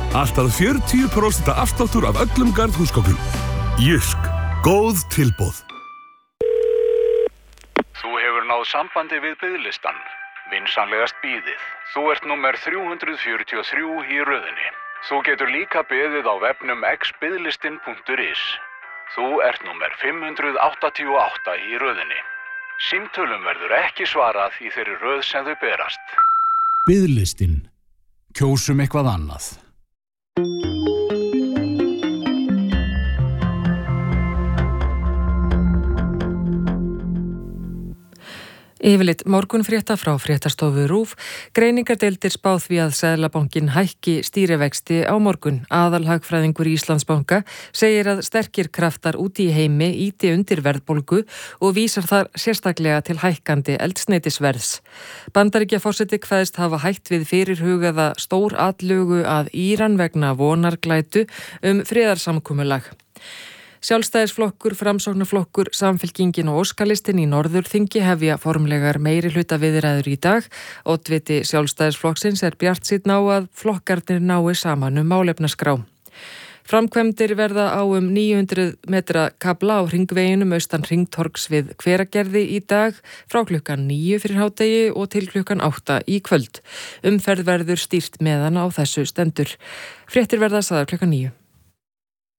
Allt að 40% afsláttur af öllum garðhúsgögnum. Jysk. Góð tilboð. Þú hefur náð sambandi við biðlistan. Vinsamlegast bíðið. Þú ert númer 343 í röðinni. Þú getur líka beðið á vefnum xbiðlistin.is. Þú ert númer 588 í röðinni. Símtölum verður ekki svarað í þeirri röð sem þau berast. Biðlistin. Kjósum eitthvað annað. Yfirleitt morgunfrétta frá fréttastofu RÚV. Greiningardeildir spá því að Seðlabankinn hækki stýrivexti á morgun. Aðalhagfræðingur Íslandsbanka segir að sterkir kraftar úti í heimi ýti undir verðbólgu og vísar þar sérstaklega til hækkandi eldsneytisverðs. Bandaríkjaforseti kveðst hafa hætt við fyrirhugaða stóratlögu að Íran vegna vonarglætu friðarsamkomulag. Sjálfstæðisflokkur, Framsóknarflokkur, Samfylkingin og Óskalistin í Norðurþingi hefja formlegar meirihluta viðræður í dag. Oddviti Sjálfstæðisflokksins bjartsýnn á að flokkarnir nái saman málefnaskrá. Framkvæmdir verða á 900 metra kafla á hringveginum austan Hringtorgs við Hveragerði í dag frá klukkan 9 fyrir hádegi og til klukkan 8 í kvöld. Umferð verður stýrt meðan á þessu stendur. Fréttir verða sagðar klukkan 9.